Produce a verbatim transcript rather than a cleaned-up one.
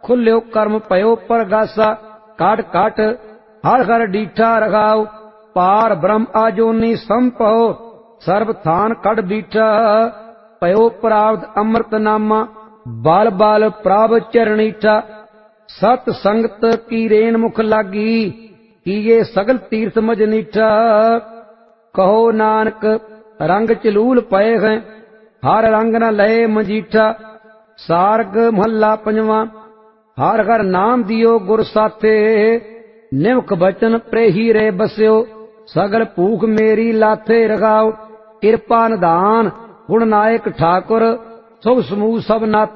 खुल्यो कर्म पयो परगासा। काट काट हर हर डीठा रखाओ। पार ब्रह्म आजोनी संपहो सर्व थान कड़ बीठा। पयो प्राप्त अमृत नामा बाल बाल प्राव चरणीठा। सत संगत की रेण मुख लागी किए सगल तीर्थ मजनीठा। कहो नानक रंग चलूल पए हैं हर रंग न लए मजीठा। सारग महला पंजवा। हर हर नाम दियो गुर साथे निमख बचन प्रेही रे बस्यो। सगल भूख मेरी लाथे रखाओ। कृपा निधान गुण नायक ठाकुर शुभ समूह सब नाथ